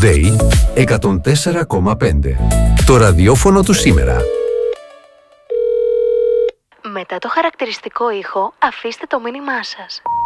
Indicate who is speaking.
Speaker 1: Day 104,5. Το ραδιόφωνο του σήμερα.
Speaker 2: Μετά το χαρακτηριστικό ήχο, αφήστε το μήνυμά σας.